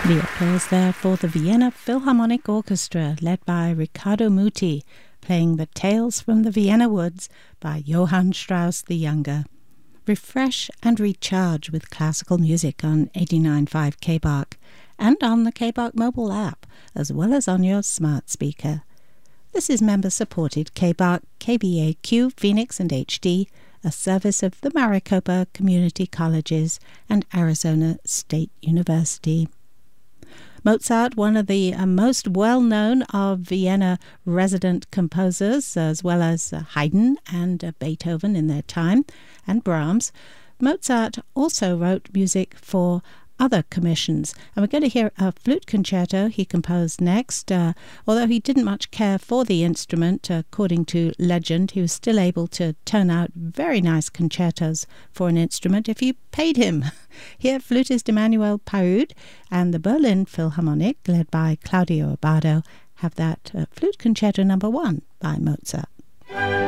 The applause there for the Vienna Philharmonic Orchestra, led by Riccardo Muti, playing the Tales from the Vienna Woods by Johann Strauss the Younger. Refresh and recharge with classical music on 89.5 KBARC and on the KBARC mobile app, as well as on your smart speaker. This is member-supported KBARC, KBAQ, Phoenix and HD, a service of the Maricopa Community Colleges and Arizona State University. Mozart, one of the most well-known of Vienna resident composers, as well as Haydn and Beethoven in their time, and Brahms. Mozart also wrote music for other commissions, and we're going to hear a flute concerto he composed next. Although he didn't much care for the instrument, according to legend, he was still able to turn out very nice concertos for an instrument if you paid him. Here, flutist Emmanuel Pahud and the Berlin Philharmonic, led by Claudio Abbado, have that flute concerto number 1 by Mozart.